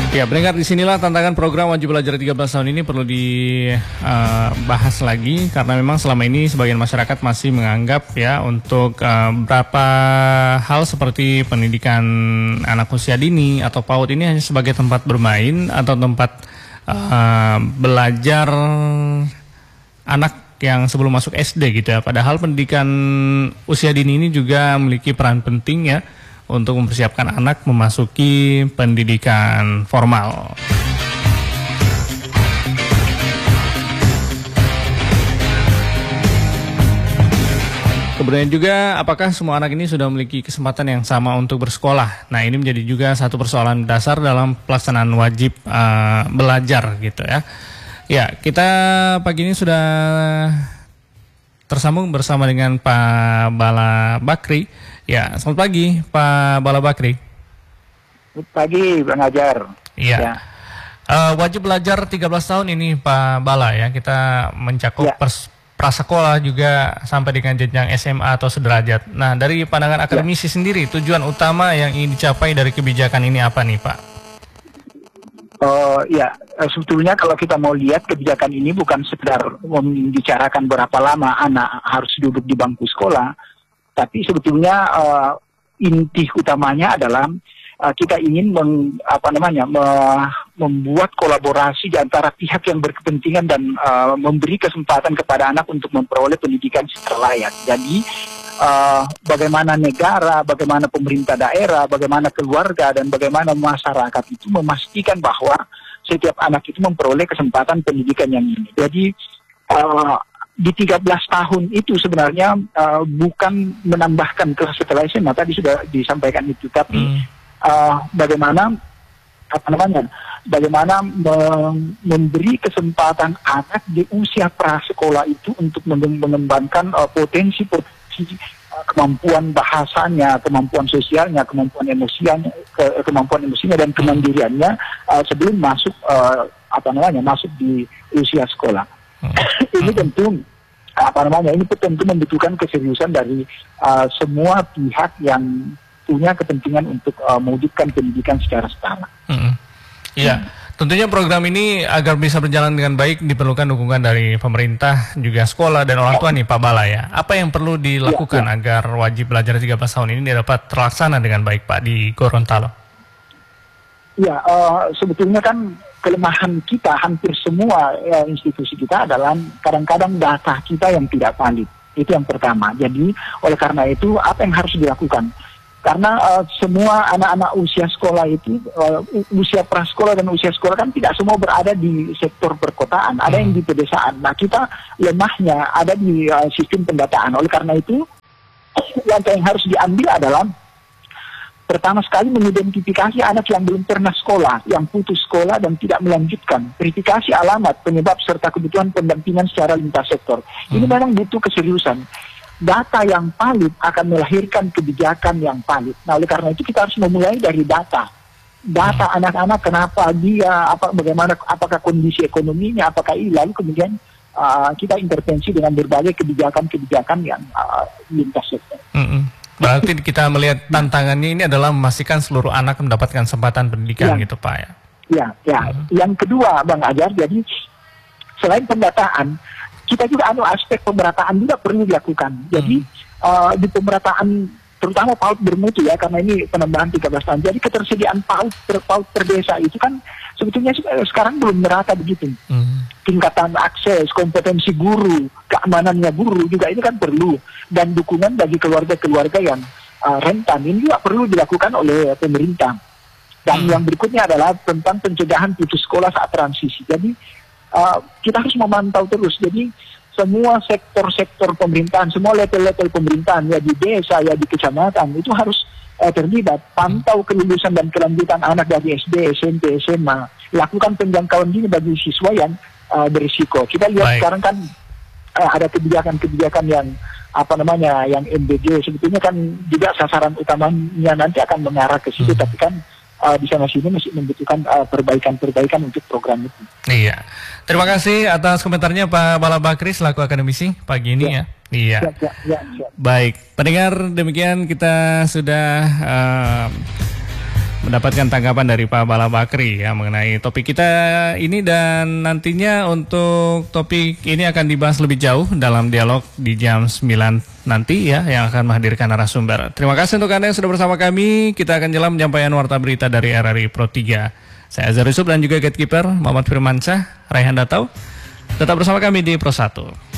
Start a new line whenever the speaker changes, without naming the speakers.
Ya, pendengar, disinilah tantangan program wajib belajar 13 tahun ini perlu dibahas lagi karena memang selama ini sebagian masyarakat masih menganggap ya untuk beberapa hal seperti pendidikan anak usia dini atau PAUD ini hanya sebagai tempat bermain atau tempat belajar anak yang sebelum masuk SD gitu ya. Padahal pendidikan usia dini ini juga memiliki peran penting ya untuk mempersiapkan anak memasuki pendidikan formal. Kemudian juga, apakah semua anak ini sudah memiliki kesempatan yang sama untuk bersekolah? Nah, ini menjadi juga satu persoalan dasar dalam pelaksanaan wajib belajar gitu ya. Ya, kita pagi ini sudah tersambung bersama dengan Pak Bala Bakri. Ya, selamat pagi Pak Bala Bakri.
Selamat pagi Bang Ajar.
Iya. Ya. Wajib belajar 13 tahun ini Pak Bala ya. Kita mencakup prasekolah juga sampai dengan jenjang SMA atau sederajat. Nah, dari pandangan akademisi sendiri, tujuan utama yang ingin dicapai dari kebijakan ini apa nih Pak?
Sebetulnya kalau kita mau lihat kebijakan ini bukan sekedar membicarakan berapa lama anak harus duduk di bangku sekolah, tapi sebetulnya inti utamanya adalah kita ingin membuat kolaborasi di antara pihak yang berkepentingan dan memberi kesempatan kepada anak untuk memperoleh pendidikan secara layak. Jadi bagaimana negara, bagaimana pemerintah daerah, bagaimana keluarga, dan bagaimana masyarakat itu memastikan bahwa setiap anak itu memperoleh kesempatan pendidikan yang ini. Jadi di 13 tahun itu sebenarnya bukan menambahkan kelas setelah SMA, tadi sudah disampaikan itu, tapi bagaimana memberi kesempatan anak di usia prasekolah itu untuk mengembangkan potensi kemampuan bahasanya, kemampuan sosialnya, kemampuan emosinya dan kemandiriannya sebelum masuk masuk di usia sekolah. Ini tentu ini tentu membutuhkan keseriusan dari semua pihak yang punya kepentingan untuk mewujudkan pendidikan secara setara.
Iya, tentunya program ini agar bisa berjalan dengan baik diperlukan dukungan dari pemerintah, juga sekolah dan orang tua nih Pak Bala ya. Apa yang perlu dilakukan agar wajib belajar 13 tahun ini dapat terlaksana dengan baik Pak di Gorontalo?
Ya, sebetulnya kan kelemahan kita hampir semua institusi kita adalah kadang-kadang data kita yang tidak valid. Itu yang pertama. Jadi oleh karena itu apa yang harus dilakukan? Karena semua anak-anak usia sekolah itu, usia prasekolah dan usia sekolah kan tidak semua berada di sektor perkotaan, ada yang di pedesaan. Nah, kita lemahnya ada di sistem pendataan. Oleh karena itu, langkah yang harus diambil adalah pertama sekali mengidentifikasi anak yang belum pernah sekolah, yang putus sekolah dan tidak melanjutkan. Verifikasi alamat, penyebab, serta kebutuhan pendampingan secara lintas sektor. Ini memang butuh keseriusan. Data yang valid akan melahirkan kebijakan yang valid. Nah, oleh karena itu kita harus memulai dari data. Data anak-anak, kenapa dia, apakah kondisi ekonominya, apakah ini, lalu kemudian kita intervensi dengan berbagai kebijakan-kebijakan yang lintas sektor.
Berarti kita melihat tantangannya ini adalah memastikan seluruh anak mendapatkan kesempatan pendidikan gitu Pak ya?
Ya. Yang kedua Bang Ajar, jadi selain pendataan, kita juga aspek pemerataan juga perlu dilakukan. Jadi di pemerataan terutama PAUD bermutu ya, karena ini penambahan 13 tahun. Jadi ketersediaan PAUD per desa itu kan sebetulnya sekarang belum merata begitu. Tingkatan akses, kompetensi guru, keamanannya guru juga ini kan perlu. Dan dukungan bagi keluarga-keluarga yang rentan ini juga perlu dilakukan oleh pemerintah. Dan yang berikutnya adalah tentang pencegahan putus sekolah saat transisi. Jadi kita harus memantau terus. Jadi semua sektor-sektor pemerintahan, semua level-level pemerintahan, ya di desa, ya di kecamatan, itu harus terlibat. Pantau kelulusan dan kelanjutan anak dari SD, SMP, SMA. Lakukan penjangkauan dini bagi siswa yang berisiko. Kita lihat sekarang kan ada kebijakan-kebijakan yang yang MBG, sebetulnya kan juga sasaran utamanya nanti akan mengarah ke situ, tapi kan di sana sini masih membutuhkan perbaikan-perbaikan untuk program itu.
Iya. Terima kasih atas komentarnya Pak Bala Bakri selaku akademisi pagi ini ya. Iya. Baik, pendengar, demikian kita sudah mendapatkan tanggapan dari Pak Bala Bakri ya mengenai topik kita ini, dan nantinya untuk topik ini akan dibahas lebih jauh dalam dialog di jam 9 nanti ya, yang akan menghadirkan narasumber. Terima kasih untuk Anda yang sudah bersama kami. Kita akan jelang penyampaian warta berita dari RRI Pro 3. Saya Azhar Yusuf dan juga gatekeeper Muhammad Firmansyah, Raihan Datau. Tetap bersama kami di Pro 1.